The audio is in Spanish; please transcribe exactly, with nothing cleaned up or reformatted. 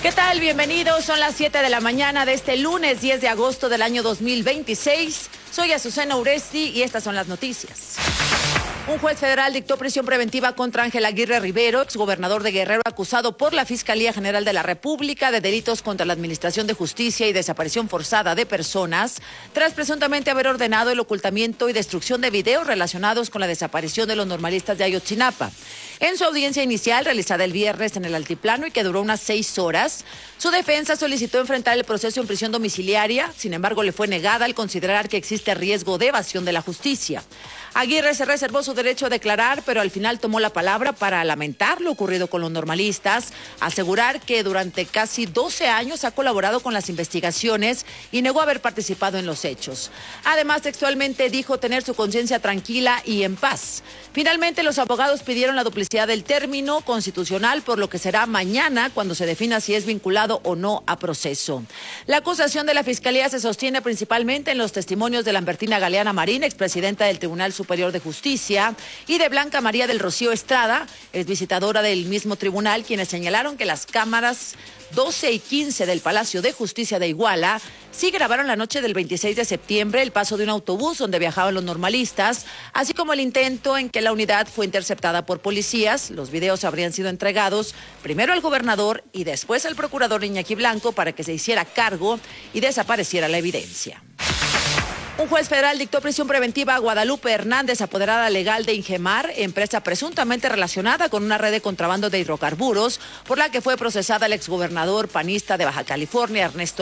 ¿Qué tal? Bienvenidos. Son las siete de la mañana de este lunes diez de agosto del año dos mil veintiséis. Soy Azucena Uresti y estas son las noticias. Un juez federal dictó prisión preventiva contra Ángel Aguirre Rivero, exgobernador de Guerrero, acusado por la Fiscalía General de la República de delitos contra la Administración de Justicia y desaparición forzada de personas, tras presuntamente haber ordenado el ocultamiento y destrucción de videos relacionados con la desaparición de los normalistas de Ayotzinapa. En su audiencia inicial, realizada el viernes en el Altiplano y que duró unas seis horas, su defensa solicitó enfrentar el proceso en prisión domiciliaria, sin embargo le fue negada al considerar que existe riesgo de evasión de la justicia. Aguirre se reservó su derecho a declarar, pero al final tomó la palabra para lamentar lo ocurrido con los normalistas, asegurar que durante casi doce años ha colaborado con las investigaciones y negó haber participado en los hechos. Además, textualmente dijo tener su conciencia tranquila y en paz. Finalmente, los abogados pidieron la duplicidad del término constitucional, por lo que será mañana cuando se defina si es vinculado o no a proceso. La acusación de la Fiscalía se sostiene principalmente en los testimonios de Lambertina Galeana Marín, expresidenta del Tribunal Superior de Justicia, y de Blanca María del Rocío Estrada, ex visitadora del mismo tribunal, quienes señalaron que las cámaras doce y quince del Palacio de Justicia de Iguala sí grabaron la noche del veintiséis de septiembre el paso de un autobús donde viajaban los normalistas, así como el intento en que la unidad fue interceptada por policías. Los videos habrían sido entregados primero al gobernador y después al procurador Iñaki Blanco para que se hiciera cargo y desapareciera la evidencia. Un juez federal dictó prisión preventiva a Guadalupe Hernández, apoderada legal de Ingemar, empresa presuntamente relacionada con una red de contrabando de hidrocarburos, por la que fue procesada el exgobernador panista de Baja California, Ernesto